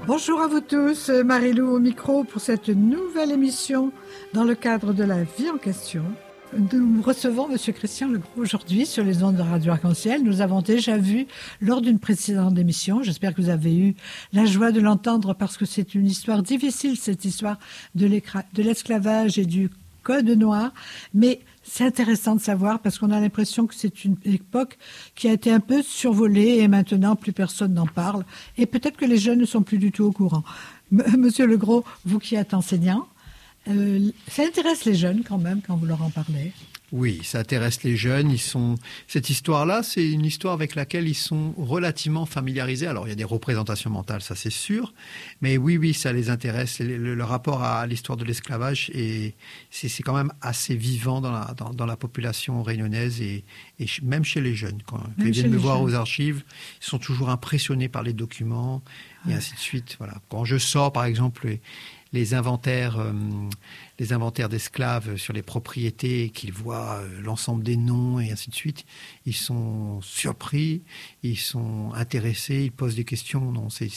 Bonjour à vous tous, Marie-Lou au micro pour cette nouvelle émission dans le cadre de la vie en question. Nous recevons M. Christian Legros aujourd'hui sur les ondes de Radio Arc-en-Ciel. Nous avons déjà vu lors d'une précédente émission, j'espère que vous avez eu la joie de l'entendre parce que c'est une histoire difficile, cette histoire de l'esclavage et du Code noir, mais c'est intéressant de savoir parce qu'on a l'impression que c'est une époque qui a été un peu survolée et maintenant plus personne n'en parle et peut-être que les jeunes ne sont plus du tout au courant. Monsieur Legros, vous qui êtes enseignant, ça intéresse les jeunes quand même quand vous leur en parlez. Oui, ça intéresse les jeunes. Cette histoire-là, c'est une histoire avec laquelle ils sont relativement familiarisés. Alors, il y a des représentations mentales, ça c'est sûr. Mais oui, ça les intéresse. Le rapport à l'histoire de l'esclavage, c'est quand même assez vivant dans la population réunionnaise et même chez les jeunes. Quand ils viennent me voir aux archives, ils sont toujours impressionnés par les documents et ainsi de suite. Voilà. Quand je sors, par exemple, les inventaires d'esclaves sur les propriétés, qu'ils voient l'ensemble des noms et ainsi de suite, ils sont surpris, ils sont intéressés, ils posent des questions. Non, ça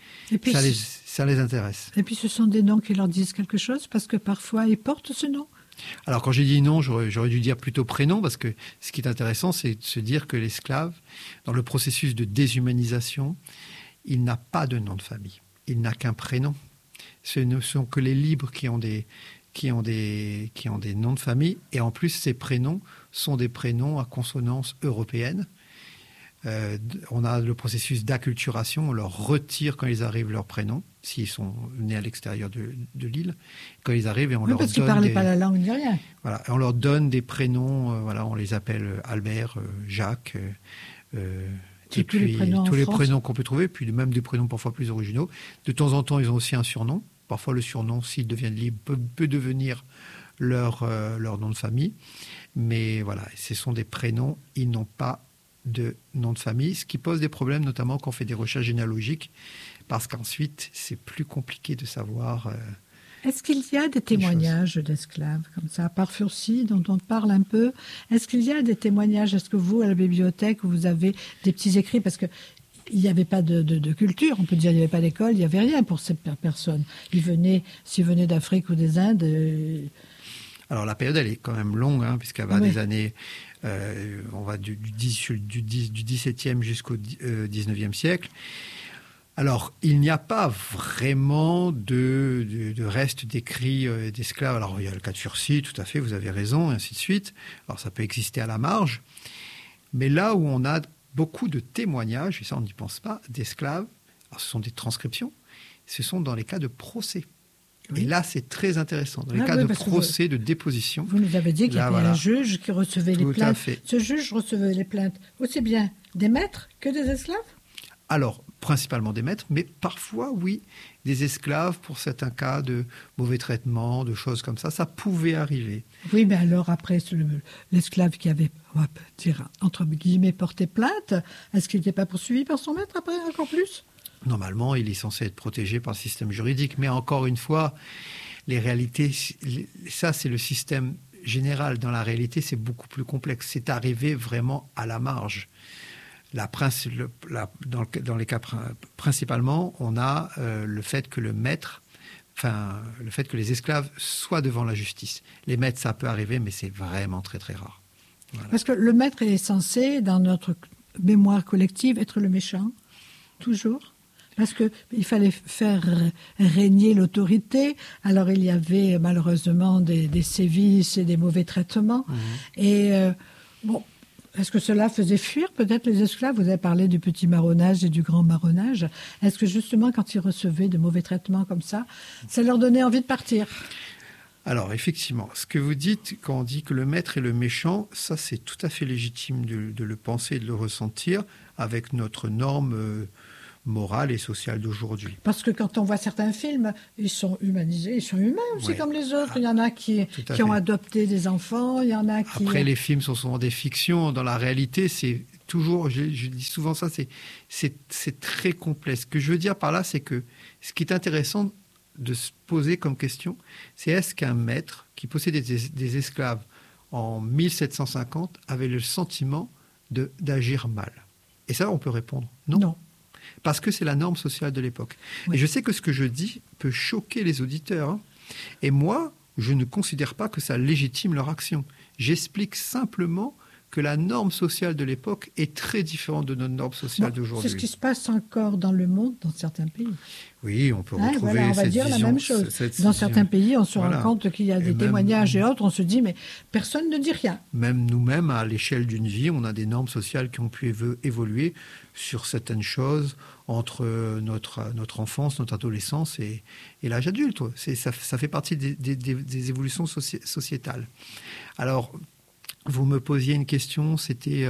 les intéresse. Et puis ce sont des noms qui leur disent quelque chose parce que parfois ils portent ce nom. Alors quand j'ai dit nom, j'aurais dû dire plutôt prénom parce que ce qui est intéressant, c'est de se dire que l'esclave, dans le processus de déshumanisation, il n'a pas de nom de famille, il n'a qu'un prénom. Ce ne sont que les libres qui ont des noms de famille. Et en plus, ces prénoms sont des prénoms à consonance européenne. On a le processus d'acculturation. On leur retire quand ils arrivent leur prénom, s'ils sont nés à l'extérieur de l'île. Quand ils arrivent, et on leur parce qu'ils ne parlaient pas la langue ni rien. Voilà, on leur donne des prénoms. On les appelle Albert, Jacques. Et puis tous les prénoms qu'on peut trouver, puis même des prénoms parfois plus originaux. De temps en temps, ils ont aussi un surnom. Parfois, le surnom, s'ils deviennent libres, peut devenir leur nom de famille. Mais voilà, ce sont des prénoms, ils n'ont pas de nom de famille, ce qui pose des problèmes, notamment quand on fait des recherches généalogiques, parce qu'ensuite, c'est plus compliqué de savoir... Est-ce qu'il y a des témoignages d'esclaves comme ça, à part Furcy, dont on parle un peu? Est-ce qu'il y a des témoignages? Est-ce que vous, à la bibliothèque, vous avez des petits écrits? Parce que il n'y avait pas de culture, on peut dire, il n'y avait pas d'école, il n'y avait rien pour ces personnes. S'ils venaient d'Afrique ou des Indes... Alors la période, elle est quand même longue, puisqu'elle va des années... on va du 17e jusqu'au 19e siècle. Alors, il n'y a pas vraiment de reste d'écrits d'esclaves. Alors, il y a le cas de Furcy, tout à fait, vous avez raison, et ainsi de suite. Alors, ça peut exister à la marge. Mais là où on a beaucoup de témoignages, et ça on n'y pense pas, d'esclaves, alors ce sont des transcriptions, ce sont dans les cas de procès. Oui. Et là, c'est très intéressant. Dans les cas de procès, de déposition. Vous nous avez dit qu'il y avait un juge qui recevait les plaintes. Ce juge recevait les plaintes aussi bien des maîtres que des esclaves? Alors, principalement des maîtres, mais parfois, oui, des esclaves pour certains cas de mauvais traitement, de choses comme ça. Ça pouvait arriver. Oui, mais alors après, l'esclave qui avait, on va dire, entre guillemets, porté plainte, est-ce qu'il n'était pas poursuivi par son maître après, encore plus? Normalement, il est censé être protégé par le système juridique. Mais encore une fois, les réalités, ça, c'est le système général. Dans la réalité, c'est beaucoup plus complexe. C'est arrivé vraiment à la marge. Dans les cas principalement, on a le fait que le fait que les esclaves soient devant la justice. Les maîtres, ça peut arriver, mais c'est vraiment très très rare. Voilà. Parce que le maître est censé, dans notre mémoire collective, être le méchant, toujours. Parce qu'il fallait faire régner l'autorité. Alors il y avait malheureusement des sévices et des mauvais traitements. Mmh. Et est-ce que cela faisait fuir peut-être les esclaves? Vous avez parlé du petit marronnage et du grand marronnage. Est-ce que justement, quand ils recevaient de mauvais traitements comme ça leur donnait envie de partir? Alors, effectivement, ce que vous dites, quand on dit que le maître est le méchant, ça, c'est tout à fait légitime de le penser et de le ressentir avec notre norme morale et sociale d'aujourd'hui. Parce que quand on voit certains films, ils sont humanisés, ils sont humains aussi comme les autres. Il y en a qui ont adopté des enfants, il y en a qui... Après, les films sont souvent des fictions. Dans la réalité, c'est toujours, je dis souvent ça, c'est très complexe. Ce que je veux dire par là, c'est que ce qui est intéressant de se poser comme question, c'est est-ce qu'un maître qui possédait des esclaves en 1750 avait le sentiment d'agir mal? Et ça, on peut répondre non. parce que c'est la norme sociale de l'époque. Oui. Et je sais que ce que je dis peut choquer les auditeurs, hein. Et moi, je ne considère pas que ça légitime leur action. J'explique simplement que la norme sociale de l'époque est très différente de notre norme sociale d'aujourd'hui. C'est ce qui se passe encore dans le monde, dans certains pays. Oui, on peut retrouver on va cette dire vision, la même chose. Dans certains pays, on se rend compte qu'il y a des témoignages et autres, on se dit, mais personne ne dit rien. Même nous-mêmes, à l'échelle d'une vie, on a des normes sociales qui ont pu évoluer sur certaines choses entre notre enfance, notre adolescence et l'âge adulte. Ça fait partie des évolutions sociétales. Alors, vous me posiez une question, c'était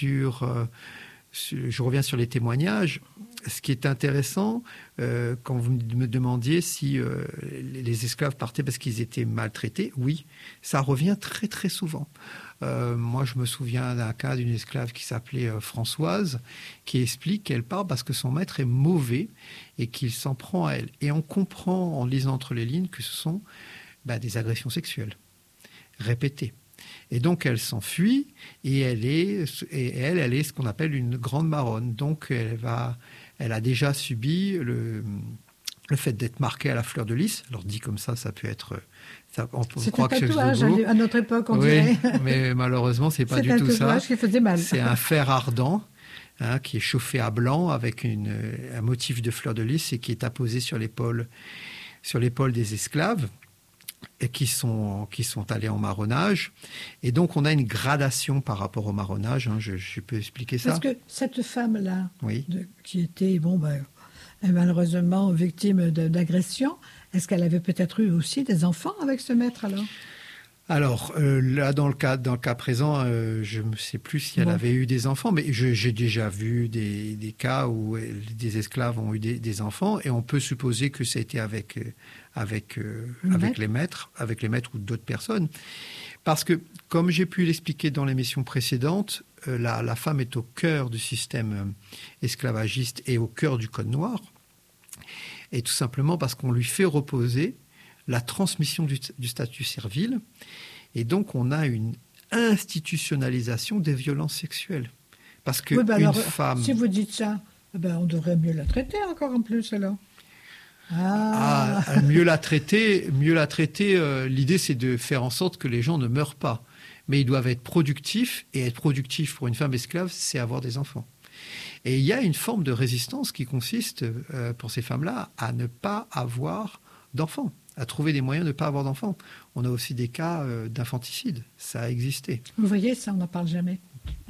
je reviens sur les témoignages. Ce qui est intéressant, quand vous me demandiez si les esclaves partaient parce qu'ils étaient maltraités, oui, ça revient très très souvent. Moi, je me souviens d'un cas d'une esclave qui s'appelait Françoise, qui explique qu'elle part parce que son maître est mauvais et qu'il s'en prend à elle. Et on comprend en lisant entre les lignes que ce sont des agressions sexuelles répétées. Et donc, elle s'enfuit et elle est ce qu'on appelle une grande marronne. Donc, elle a déjà subi le fait d'être marquée à la fleur de lys. Alors, dit comme ça peut être... C'est un tatouage à notre époque, on dirait. Mais malheureusement, c'est pas du tout ça. C'est un tatouage qui faisait mal. C'est un fer ardent qui est chauffé à blanc avec un motif de fleur de lys et qui est apposé sur l'épaule des esclaves. Et qui sont allés en marronnage. Et donc, on a une gradation par rapport au marronnage. Je peux expliquer ça. Parce que cette femme-là, oui. Qui était malheureusement victime d'agression, est-ce qu'elle avait peut-être eu aussi des enfants avec ce maître alors ? Alors, là, dans le cas présent, je ne sais plus si elle avait eu des enfants, mais j'ai déjà vu des cas où des esclaves ont eu des enfants, et on peut supposer que ça a été avec les maîtres ou d'autres personnes. Parce que, comme j'ai pu l'expliquer dans l'émission précédente, la femme est au cœur du système esclavagiste et au cœur du Code noir, et tout simplement parce qu'on lui fait reposer la transmission du statut servile. Et donc, on a une institutionnalisation des violences sexuelles. Parce que femme... Si vous dites ça, on devrait mieux la traiter encore en plus, alors. Mieux la traiter, l'idée, c'est de faire en sorte que les gens ne meurent pas. Mais ils doivent être productifs, et être productif pour une femme esclave, c'est avoir des enfants. Et il y a une forme de résistance qui consiste, pour ces femmes-là, à ne pas avoir d'enfants, à trouver des moyens de ne pas avoir d'enfants. On a aussi des cas d'infanticide. Ça a existé. Vous voyez, ça, on n'en parle jamais.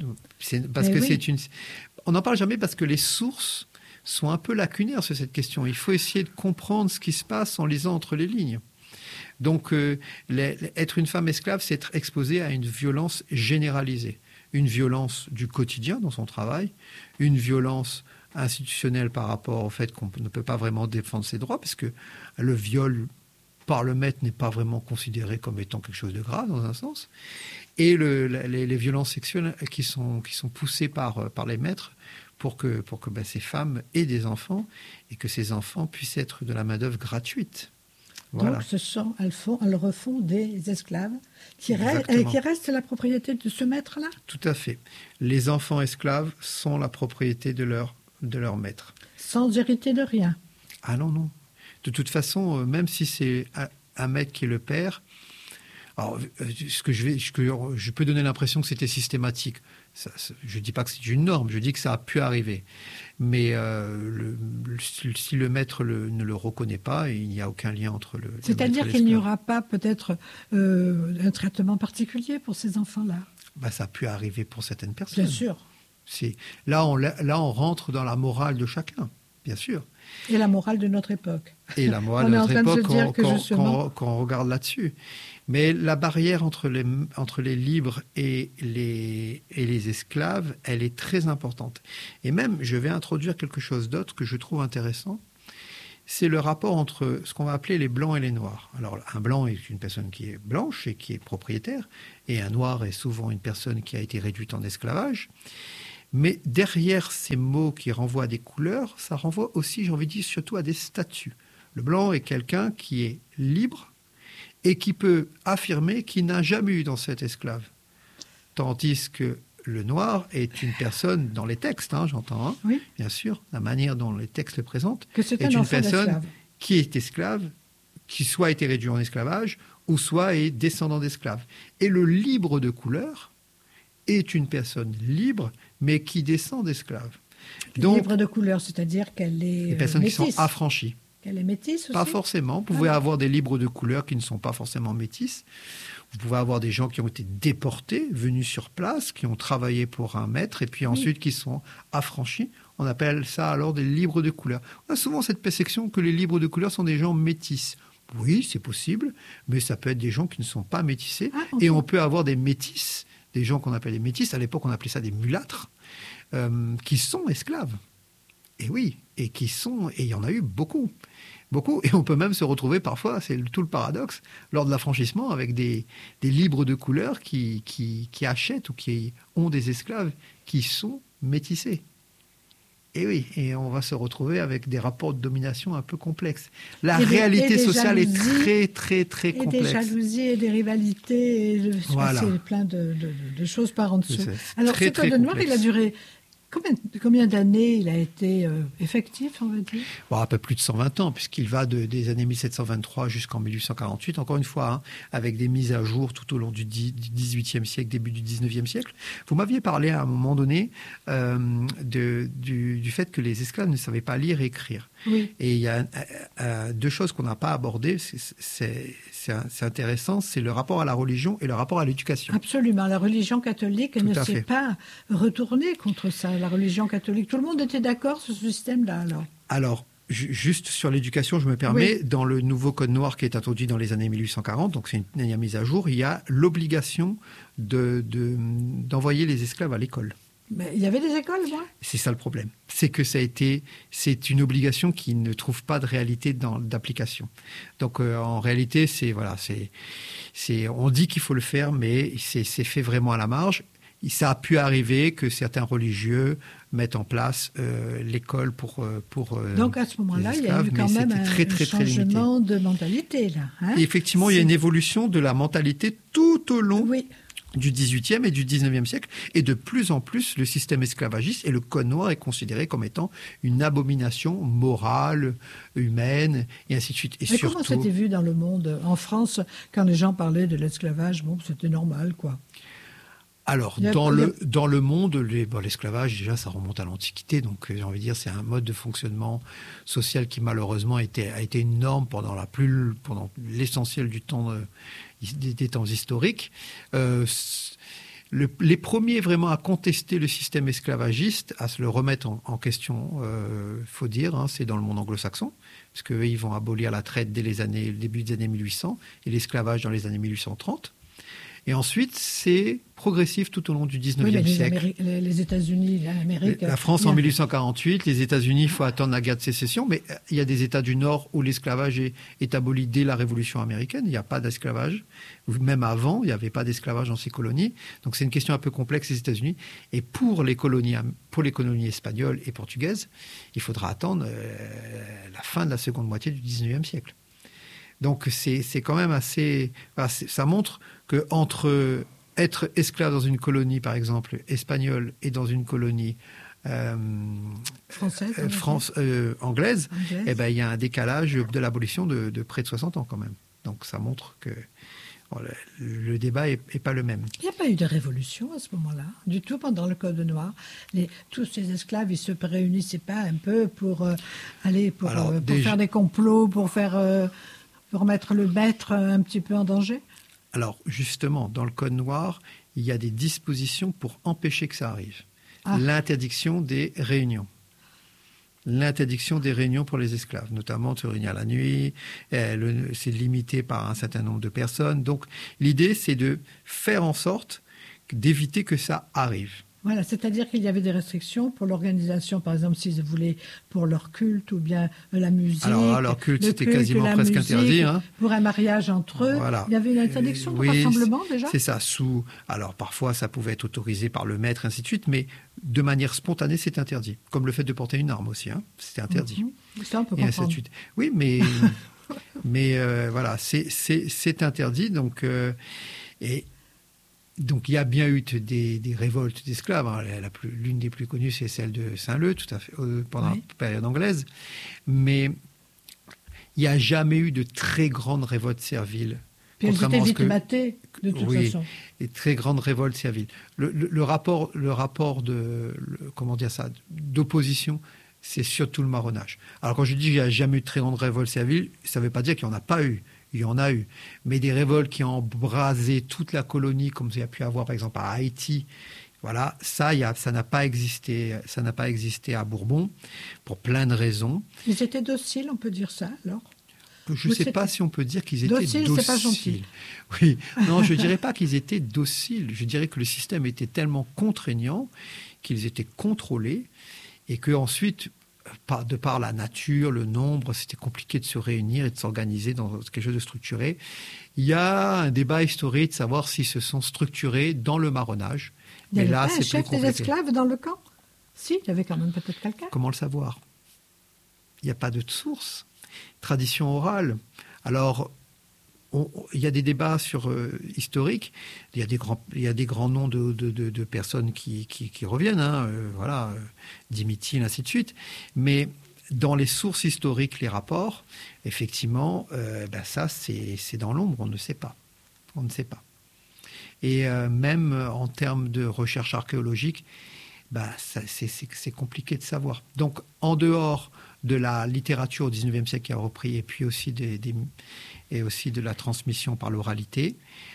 On n'en parle jamais parce que les sources sont un peu lacunaires sur cette question. Il faut essayer de comprendre ce qui se passe en lisant entre les lignes. Donc, être une femme esclave, c'est être exposé à une violence généralisée. Une violence du quotidien dans son travail, une violence institutionnelle par rapport au fait qu'on ne peut pas vraiment défendre ses droits, parce que le viol par le maître n'est pas vraiment considéré comme étant quelque chose de grave, dans un sens. Et les violences sexuelles qui sont poussées par les maîtres pour que ces femmes aient des enfants et que ces enfants puissent être de la main-d'œuvre gratuite. Voilà. Donc, elles refont des esclaves qui restent la propriété de ce maître-là ? Tout à fait. Les enfants esclaves sont la propriété de leur maître. Sans hériter de rien ? Ah non. De toute façon, même si c'est un maître qui est le père, alors, je peux donner l'impression que c'était systématique. Je ne dis pas que c'est une norme, je dis que ça a pu arriver. Mais si le maître ne le reconnaît pas, il n'y a aucun lien entre le... C'est-à-dire qu'il n'y aura pas peut-être un traitement particulier pour ces enfants-là ? Ça a pu arriver pour certaines personnes. Bien sûr. Là, on rentre dans la morale de chacun, bien sûr. Et la morale de notre époque. Et la morale de notre époque, quand on regarde là-dessus. Mais la barrière entre les libres et les esclaves, elle est très importante. Et même, je vais introduire quelque chose d'autre que je trouve intéressant. C'est le rapport entre ce qu'on va appeler les blancs et les noirs. Alors, un blanc est une personne qui est blanche et qui est propriétaire, et un noir est souvent une personne qui a été réduite en esclavage. Mais derrière ces mots qui renvoient à des couleurs, ça renvoie aussi, j'ai envie de dire, surtout à des statuts. Le blanc est quelqu'un qui est libre et qui peut affirmer qu'il n'a jamais eu dans cet esclave. Tandis que le noir est une personne, dans les textes, j'entends, oui. Bien sûr, la manière dont les textes le présentent, que c'est est une personne d'esclave. qui est esclave, qui soit a été réduit en esclavage, ou soit est descendant d'esclaves. Et le libre de couleur est une personne libre, mais qui descend d'esclaves. Donc, libre de couleur, c'est-à-dire qu'elle est les personnes métisse. qui sont affranchies. Qu'elle est métisse aussi. Pas forcément. Vous pouvez avoir des libres de couleur qui ne sont pas forcément métis. Vous pouvez avoir des gens qui ont été déportés, venus sur place, qui ont travaillé pour un maître, et puis ensuite qui sont affranchis. On appelle ça alors des libres de couleur. On a souvent cette perception que les libres de couleur sont des gens métis. Oui, c'est possible, mais ça peut être des gens qui ne sont pas métissés. Okay. Et on peut avoir des métis, des gens qu'on appelle des métis. À l'époque, on appelait ça des mulâtres, qui sont esclaves. Et oui, et il y en a eu beaucoup. Beaucoup, et on peut même se retrouver parfois, c'est tout le paradoxe, lors de l'affranchissement avec des libres de couleur qui achètent ou qui ont des esclaves qui sont métissés. Et oui, et on va se retrouver avec des rapports de domination un peu complexes. La réalité sociale est très, très, très complexe. Et des jalousies et des rivalités, et voilà. C'est plein de choses par en dessous. Alors, très, ce Code noir, il a duré... Combien d'années il a été effectif, on va dire? Un peu plus de 120 ans, puisqu'il va des années 1723 jusqu'en 1848, encore une fois, avec des mises à jour tout au long du XVIIIe siècle, début du XIXe siècle. Vous m'aviez parlé à un moment donné du fait que les esclaves ne savaient pas lire et écrire. Oui. Et il y a deux choses qu'on n'a pas abordées, c'est intéressant, c'est le rapport à la religion et le rapport à l'éducation. Absolument, la religion catholique ne s'est pas retournée contre ça. La religion catholique, tout le monde était d'accord sur ce système-là alors juste sur l'éducation, je me permets, dans le nouveau Code noir qui est introduit dans les années 1840, donc c'est une dernière mise à jour, il y a l'obligation d'envoyer les esclaves à l'école. Mais il y avait des écoles, moi. C'est ça le problème. C'est que c'est une obligation qui ne trouve pas de réalité d'application. Donc en réalité, on dit qu'il faut le faire, mais c'est fait vraiment à la marge. Ça a pu arriver que certains religieux mettent en place l'école pour donc à ce moment-là, il y a eu quand même un changement de mentalité là. Et effectivement, il y a une évolution de la mentalité tout au long. Oui. Du XVIIIe et du XIXe siècle, et de plus en plus, le système esclavagiste et le Code noir est considéré comme étant une abomination morale, humaine, et ainsi de suite. Et mais comment c'était vu dans le monde? En France, quand les gens parlaient de l'esclavage, c'était normal, quoi. Alors, dans le monde, l'esclavage, déjà, ça remonte à l'Antiquité, donc j'ai envie de dire, c'est un mode de fonctionnement social qui, malheureusement, a été une norme pendant l'essentiel du temps des temps historiques. Les premiers vraiment à contester le système esclavagiste, à se le remettre en question, faut dire, c'est dans le monde anglo-saxon, parce qu'eux, ils vont abolir la traite dès le début des années 1800 et l'esclavage dans les années 1830. Et ensuite, c'est progressif tout au long du 19e siècle. Les États-Unis, l'Amérique... La France en 1848, les États-Unis, il faut attendre la guerre de sécession, mais il y a des États du Nord où l'esclavage est aboli dès la Révolution américaine. Il n'y a pas d'esclavage. Même avant, il n'y avait pas d'esclavage dans ces colonies. Donc c'est une question un peu complexe, les États-Unis. Et pour les colonies espagnoles et portugaises, il faudra attendre la fin de la seconde moitié du 19e siècle. Donc c'est quand même assez... ça montre qu'entre être esclave dans une colonie, par exemple, espagnole, et dans une colonie anglaise, eh ben, il y a un décalage de l'abolition de près de 60 ans quand même. Donc ça montre que le débat n'est pas le même. Il n'y a pas eu de révolution à ce moment-là, du tout pendant le Code noir. Tous ces esclaves, ils ne se réunissaient pas un peu pour faire des complots, pour mettre le maître un petit peu en danger? Alors, justement, dans le Code noir, il y a des dispositions pour empêcher que ça arrive. L'interdiction des réunions. L'interdiction des réunions pour les esclaves, notamment de se réunir la nuit. C'est limité par un certain nombre de personnes. Donc, l'idée, c'est de faire en sorte d'éviter que ça arrive. Voilà, c'est-à-dire qu'il y avait des restrictions pour l'organisation, par exemple, s'ils voulaient pour leur culte ou bien la musique. Alors, leur culte, c'était quasiment presque interdit. Pour un mariage entre eux, voilà. Il y avait une interdiction de rassemblement déjà. C'est ça. Alors, parfois, ça pouvait être autorisé par le maître, ainsi de suite, mais de manière spontanée, c'est interdit. Comme le fait de porter une arme aussi, c'était interdit. Ça, on peut comprendre. Et ainsi de suite. Oui, mais voilà, c'est interdit. Donc, et Donc il y a bien eu des révoltes d'esclaves. Hein. L'une des plus connues, c'est celle de Saint-Leu, tout à fait, pendant la période anglaise. Mais il n'y a jamais eu de très grandes révoltes serviles. Puis elles étaient vite matées, de toute façon. Des très grandes révoltes serviles. Le rapport d'opposition, c'est surtout le marronnage. Alors quand je dis qu'il n'y a jamais eu de très grandes révoltes serviles, ça ne veut pas dire qu'il n'y en a pas eu. Il y en a eu. Mais des révoltes qui ont embrasé toute la colonie, comme il y a pu avoir par exemple à Haïti, voilà, ça n'a pas existé. Ça n'a pas existé à Bourbon, pour plein de raisons. Ils étaient dociles, on peut dire ça, alors? Je ne sais pas si on peut dire qu'ils étaient dociles. C'est pas gentil. Oui, non, je ne dirais pas qu'ils étaient dociles. Je dirais que le système était tellement contraignant qu'ils étaient contrôlés et qu'ensuite, de par la nature, le nombre, c'était compliqué de se réunir et de s'organiser dans quelque chose de structuré. Il y a un débat historique de savoir s'ils se sont structurés dans le marronnage. Il n'y avait pas un chef des esclaves dans le camp? Si, il y avait quand même peut-être quelqu'un. Comment le savoir? Il n'y a pas de source. Tradition orale. Alors, il y a des débats historiques. Il y a des grands noms de personnes qui reviennent. Hein, voilà, Dimitri, ainsi de suite. Mais dans les sources historiques, les rapports, effectivement, ça, c'est dans l'ombre. On ne sait pas. On ne sait pas. Et même en termes de recherche archéologique, c'est compliqué de savoir. Donc, en dehors de la littérature au XIXe siècle qui a repris, et puis aussi et aussi de la transmission par l'oralité,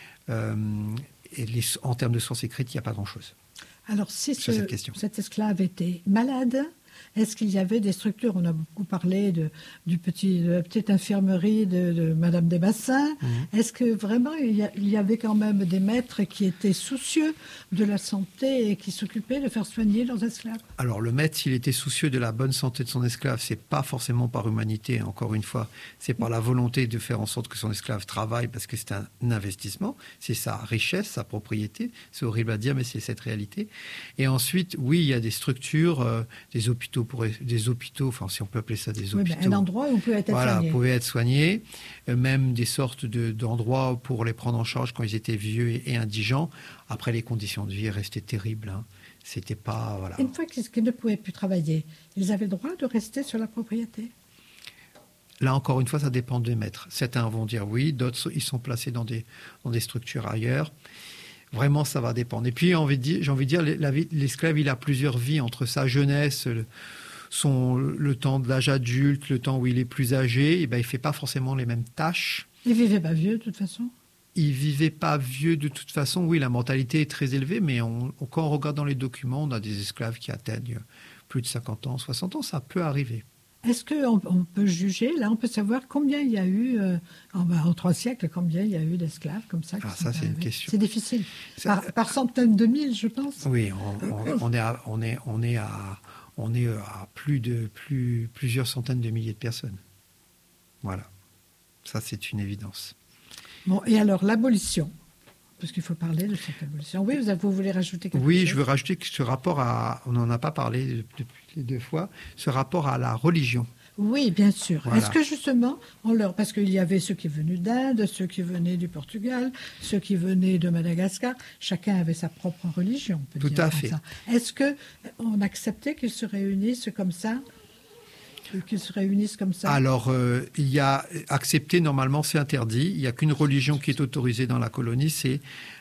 en termes de sources écrites, il n'y a pas grand-chose. Alors, si cet esclave était malade, est-ce qu'il y avait des structures? On a beaucoup parlé de la petite infirmerie de Madame des Bassins. Est-ce que vraiment il y avait quand même des maîtres qui étaient soucieux de la santé et qui s'occupaient de faire soigner leurs esclaves? Alors le maître, s'il était soucieux de la bonne santé de son esclave, c'est pas forcément par humanité, encore une fois, c'est par la volonté de faire en sorte que son esclave travaille parce que c'est un investissement, c'est sa richesse, sa propriété. C'est horrible à dire, mais c'est cette réalité. Et ensuite, oui, il y a des structures, des hôpitaux, enfin si on peut appeler ça des hôpitaux. Un endroit où on pouvait être soigné. Voilà, pouvait être soigné. Même des sortes d'endroits pour les prendre en charge quand ils étaient vieux et indigents. Après, les conditions de vie restaient terribles. Hein. C'était pas... Voilà. Une fois qu'ils ne pouvaient plus travailler, ils avaient le droit de rester sur la propriété? Là, encore une fois, ça dépend des maîtres. Certains vont dire oui, d'autres, ils sont placés dans des structures ailleurs. Vraiment, ça va dépendre. Et puis, j'ai envie de dire, l'esclave, il a plusieurs vies entre sa jeunesse, le temps de l'âge adulte, le temps où il est plus âgé. Et il ne fait pas forcément les mêmes tâches. Il ne vivait pas vieux, de toute façon? Il ne vivait pas vieux de toute façon. Oui, la mortalité est très élevée, mais quand on regarde dans les documents, on a des esclaves qui atteignent plus de 50 ans, 60 ans. Ça peut arriver. Est-ce qu'on peut juger, là, on peut savoir combien il y a eu, en 3 siècles, combien il y a eu d'esclaves comme ça? Ça, c'est une question. C'est difficile. Par centaines de mille, je pense. Oui, on est à plusieurs centaines de milliers de personnes. Voilà. Ça, c'est une évidence. Bon, et alors, l'abolition, parce qu'il faut parler de cette abolition. Oui, vous voulez rajouter quelque chose? Oui, je veux rajouter que ce rapport on n'en a pas parlé depuis les 2 fois, ce rapport à la religion. Oui, bien sûr. Voilà. Est-ce que justement, parce qu'il y avait ceux qui venaient d'Inde, ceux qui venaient du Portugal, ceux qui venaient de Madagascar, chacun avait sa propre religion, on peut dire. Tout à fait. Ça. Est-ce qu'on acceptait qu'ils se réunissent comme ça? Alors, il y a accepté, normalement, c'est interdit. Il n'y a qu'une religion qui est autorisée dans la colonie, c'est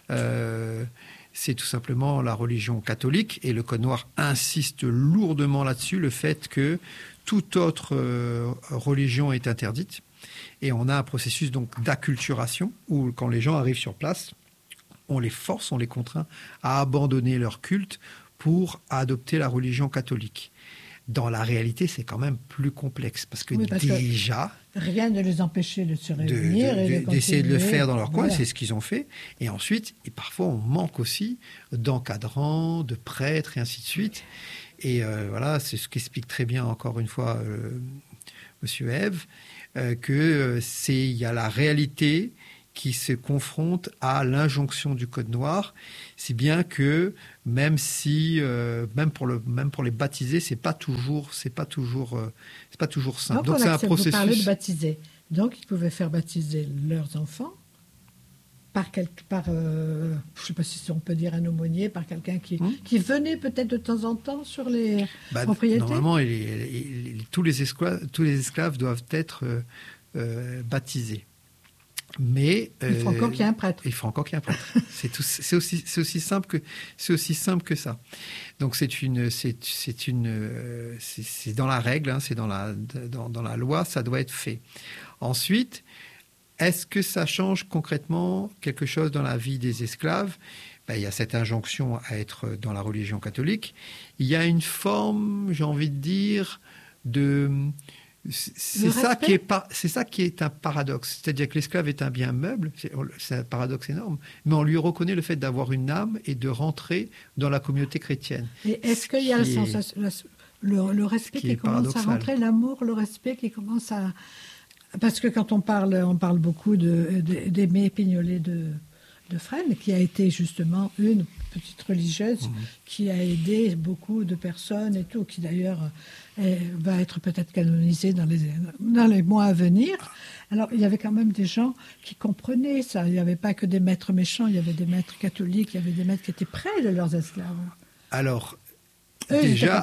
tout simplement la religion catholique. Et le Code noir insiste lourdement là-dessus, le fait que toute autre religion est interdite. Et on a un processus donc d'acculturation où, quand les gens arrivent sur place, on les force, on les contraint à abandonner leur culte pour adopter la religion catholique. Dans la réalité, c'est quand même plus complexe parce que déjà... Rien ne les empêchait de se réunir d'essayer de le faire dans leur coin, c'est ce qu'ils ont fait. Et ensuite, parfois, on manque aussi d'encadrants, de prêtres et ainsi de suite. Et voilà, c'est ce qu'explique très bien, encore une fois, Monsieur Ève, il y a la réalité qui se confronte à l'injonction du Code noir, si bien que même pour les baptiser, c'est pas toujours simple. Donc c'est un processus. Vous parlez de baptiser. Donc ils pouvaient faire baptiser leurs enfants. je sais pas si on peut dire un aumônier, par quelqu'un qui venait peut-être de temps en temps sur les propriétés. Normalement, tous les esclaves doivent être baptisés. Mais il faut encore qu'il y ait un prêtre. Il faut encore qu'il y ait un prêtre. C'est aussi simple que ça. Donc c'est dans la règle, hein, c'est dans la loi, ça doit être fait. Ensuite, est-ce que ça change concrètement quelque chose dans la vie des esclaves ? Il y a cette injonction à être dans la religion catholique. Il y a une forme, j'ai envie de dire, c'est ça qui est un paradoxe. C'est-à-dire que l'esclave est un bien meuble, c'est un paradoxe énorme, mais on lui reconnaît le fait d'avoir une âme et de rentrer dans la communauté chrétienne. Et est-ce qu'il y a le respect qui commence à rentrer, l'amour, le respect qui commence à... Parce que quand on parle beaucoup d'Aimée Pignolet de Fresnes, qui a été justement une petite religieuse qui a aidé beaucoup de personnes et tout, qui d'ailleurs va être peut-être canonisée dans les mois à venir. Alors, il y avait quand même des gens qui comprenaient ça. Il n'y avait pas que des maîtres méchants, il y avait des maîtres catholiques, il y avait des maîtres qui étaient près de leurs esclaves. Alors... Déjà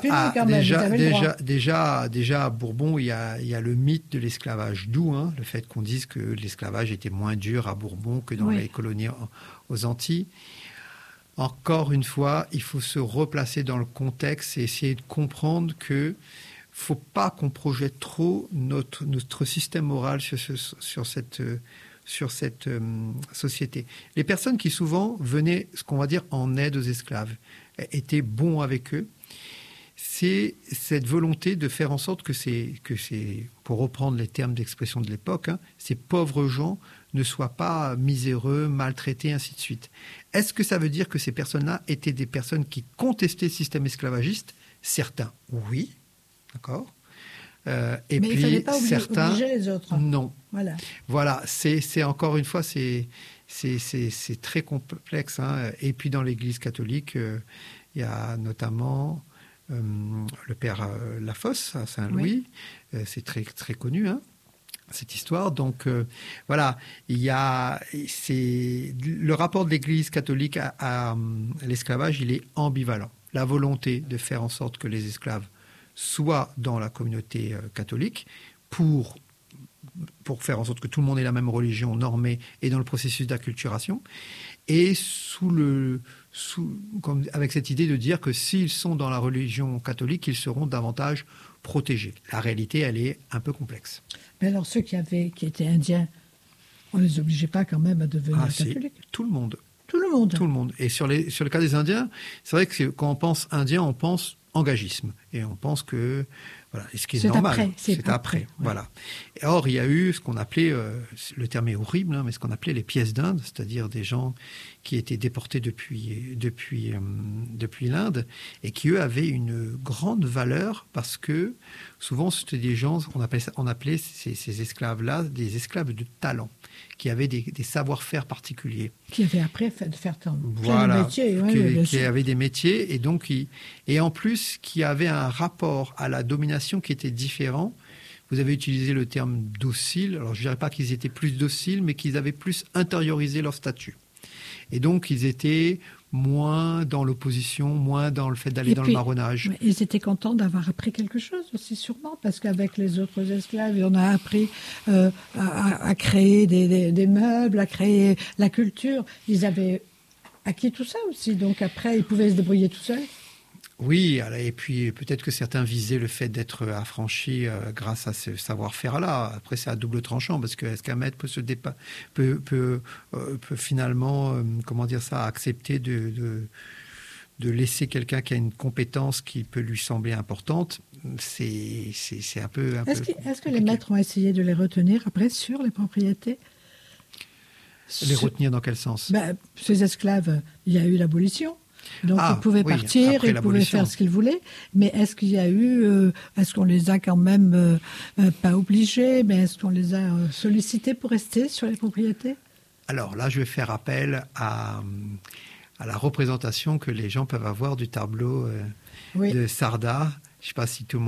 à Bourbon, il y a le mythe de l'esclavage doux, hein, le fait qu'on dise que l'esclavage était moins dur à Bourbon que dans les colonies aux Antilles. Encore une fois, il faut se replacer dans le contexte et essayer de comprendre que faut pas qu'on projette trop notre système moral sur cette société. Les personnes qui souvent venaient, ce qu'on va dire, en aide aux esclaves, étaient bons avec eux. C'est cette volonté de faire en sorte que pour reprendre les termes d'expression de l'époque, hein, ces pauvres gens ne soient pas miséreux, maltraités, ainsi de suite. Est-ce que ça veut dire que ces personnes-là étaient des personnes qui contestaient le système esclavagiste ? Certains, oui, d'accord. Et mais puis il fallait pas certains, obliger les autres. Non. Voilà. C'est encore une fois, c'est très complexe. Hein. Et puis dans l'Église catholique, il y a notamment le père Lafosse à Saint-Louis. C'est très très connu, hein, cette histoire. Donc voilà, le rapport de l'Église catholique à l'esclavage, il est ambivalent. La volonté de faire en sorte que les esclaves soient dans la communauté catholique pour faire en sorte que tout le monde ait la même religion normée et dans le processus d'acculturation, et avec cette idée de dire que s'ils sont dans la religion catholique, ils seront davantage protégés. La réalité, elle est un peu complexe. Mais alors ceux qui étaient indiens, on ne les obligeait pas quand même à devenir catholiques ? Tout le monde. Tout le monde. Tout le monde. Et sur le cas des Indiens, c'est vrai que quand on pense indien, on pense engagisme. Et on pense que... Voilà, et ce qui est normal. C'est après. Voilà. Or, il y a eu ce qu'on appelait, le terme est horrible, hein, mais ce qu'on appelait les pièces d'Inde, c'est-à-dire des gens qui étaient déportés depuis l'Inde et qui, eux, avaient une grande valeur parce que souvent, c'était des gens, on appelait ces esclaves-là des esclaves de talent, qui avaient des savoir-faire particuliers. Qui avaient appris à faire plein de métiers. Qui avaient des métiers et donc et en plus qui avaient un rapport à la domination qui était différent. Vous avez utilisé le terme docile. Alors je ne dirais pas qu'ils étaient plus dociles, mais qu'ils avaient plus intériorisé leur statut. Et donc ils étaient moins dans l'opposition, moins dans le fait d'aller dans le marronnage. Ils étaient contents d'avoir appris quelque chose aussi, sûrement, parce qu'avec les autres esclaves, on a appris à créer des meubles, à créer la culture. Ils avaient acquis tout ça aussi, donc après, ils pouvaient se débrouiller tout seuls. Oui, et puis peut-être que certains visaient le fait d'être affranchis grâce à ce savoir-faire-là. Après, c'est à double tranchant, parce que est-ce qu'un maître peut finalement, accepter de laisser quelqu'un qui a une compétence qui peut lui sembler importante? C'est un peu Est-ce que les maîtres ont essayé de les retenir après sur les propriétés? Les retenir dans quel sens? Ces esclaves, il y a eu l'abolition. Donc ils pouvaient partir, ils pouvaient faire ce qu'ils voulaient, mais est-ce qu'il y a eu, est-ce qu'on les a quand même pas obligés, mais est-ce qu'on les a sollicités pour rester sur les propriétés? Alors là, je vais faire appel à la représentation que les gens peuvent avoir du tableau de Sarda. Je ne sais pas si tout le monde